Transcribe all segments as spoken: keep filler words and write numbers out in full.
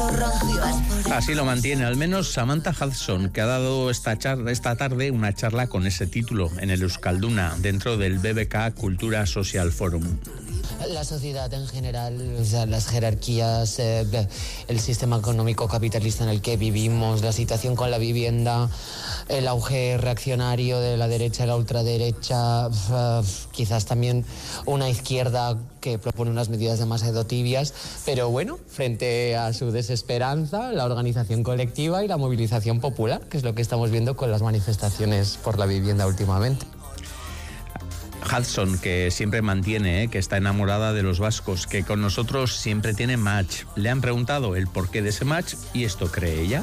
Así lo mantiene al menos Samantha Hudson, que ha dado esta, charla, esta tarde una charla con ese título en el Euskalduna, dentro del B B K Cultura Social Forum. La sociedad en general, o sea, las jerarquías, eh, el sistema económico capitalista en el que vivimos, la situación con la vivienda, el auge reaccionario de la derecha y la ultraderecha, uh, quizás también una izquierda que propone unas medidas demasiado tibias, pero bueno, frente a su desesperanza, la organización colectiva y la movilización popular, que es lo que estamos viendo con las manifestaciones por la vivienda últimamente. Hudson, que siempre mantiene ¿eh? que está enamorada de los vascos, que con nosotros siempre tiene match. Le han preguntado el porqué de ese match y esto cree ella.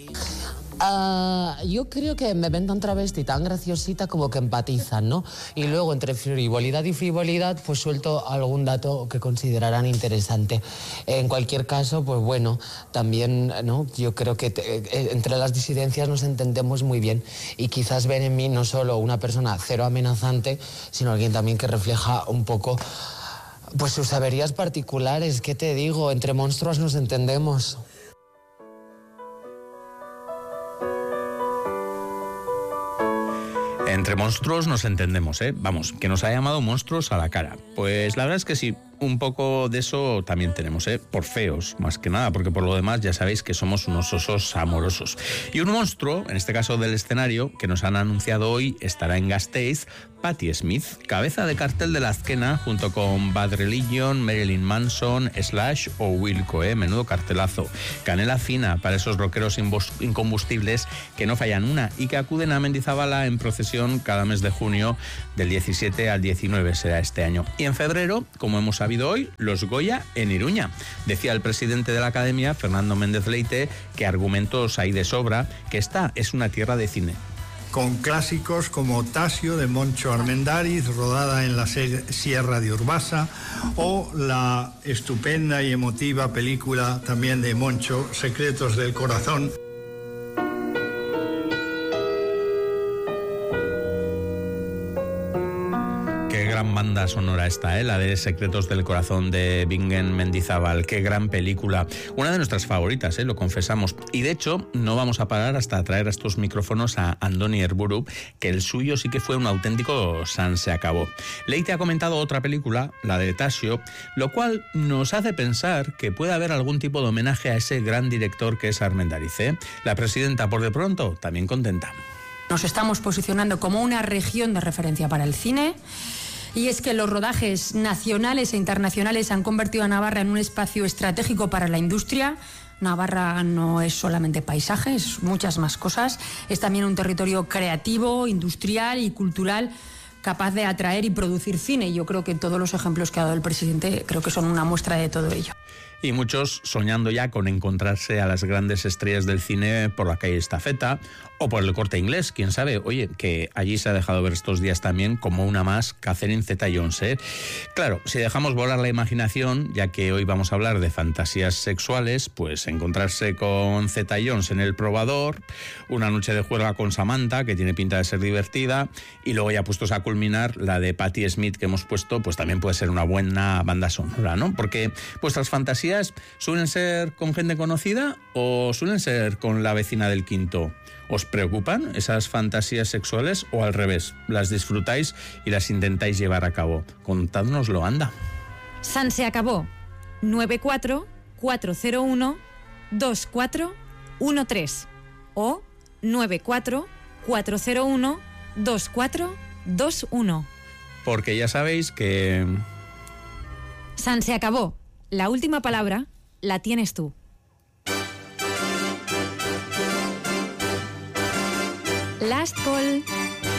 Uh, yo creo que me ven tan travesti, tan graciosita, como que empatizan, ¿no? Y luego, entre frivolidad y frivolidad, pues suelto algún dato que considerarán interesante. En cualquier caso, pues bueno, también, ¿no? Yo creo que te, entre las disidencias nos entendemos muy bien y quizás ven en mí no solo una persona cero amenazante, sino alguien también que refleja un poco, pues, sus averías particulares. ¿Qué te digo? Entre monstruos nos entendemos. Entre monstruos nos entendemos, ¿eh? Vamos, que nos ha llamado monstruos a la cara. Pues la verdad es que sí, un poco de eso también tenemos, ¿eh? Por feos, más que nada, porque por lo demás ya sabéis que somos unos osos amorosos. Y un monstruo, en este caso del escenario, que nos han anunciado hoy, estará en Gasteiz, Patti Smith, cabeza de cartel de la Azkena, junto con Bad Religion, Marilyn Manson, Slash o Wilco, ¿eh? Menudo cartelazo. Canela fina para esos rockeros incombustibles que no fallan una y que acuden a Mendizábala en procesión cada mes de junio, del diecisiete al diecinueve será este año. Y en febrero, como hemos sabido hoy, los Goya en Iruña. Decía el presidente de la Academia, Fernando Méndez Leite, que argumentos hay de sobra, que esta es una tierra de cine. Con clásicos como Tasio de Moncho Armendáriz, rodada en la Sierra de Urbasa, o la estupenda y emotiva película también de Moncho, Secretos del Corazón. Gran banda sonora esta, ¿eh? La de Secretos del Corazón de Bingen Mendizábal. Qué gran película. Una de nuestras favoritas, ¿eh? Lo confesamos. Y de hecho, no vamos a parar hasta traer a estos micrófonos a Andoni Herburu, que el suyo sí que fue un auténtico San se acabó. Leite ha comentado otra película, la de Tasio, lo cual nos hace pensar que puede haber algún tipo de homenaje a ese gran director que es Armendáriz, ¿eh? La presidenta, por de pronto, también contenta. Nos estamos posicionando como una región de referencia para el cine. Y es que los rodajes nacionales e internacionales han convertido a Navarra en un espacio estratégico para la industria. Navarra no es solamente paisaje, es muchas más cosas. Es también un territorio creativo, industrial y cultural, capaz de atraer y producir cine. Y yo creo que todos los ejemplos que ha dado el presidente creo que son una muestra de todo ello. Y muchos soñando ya con encontrarse a las grandes estrellas del cine por la calle Estafeta o por el Corte Inglés, quién sabe. Oye, que allí se ha dejado ver estos días también como una más Catherine Zeta-Jones, ¿eh? Claro, si dejamos volar la imaginación, ya que hoy vamos a hablar de fantasías sexuales, pues encontrarse con Zeta-Jones en El Probador, una noche de juerga con Samantha, que tiene pinta de ser divertida, y luego ya puestos a culminar la de Patti Smith que hemos puesto, pues también puede ser una buena banda sonora, ¿no? Porque vuestras fantasías suelen ser con gente conocida o suelen ser con la vecina del quinto. ¿Os preocupan esas fantasías sexuales o al revés? ¿Las disfrutáis y las intentáis llevar a cabo? Contádnoslo, anda. San se acabó. nueve cuatro cuatro cero uno dos cuatro uno tres o nueve cuatro cuatro cero uno dos cuatro dos uno. Porque ya sabéis que... San se acabó. La última palabra la tienes tú. Last call.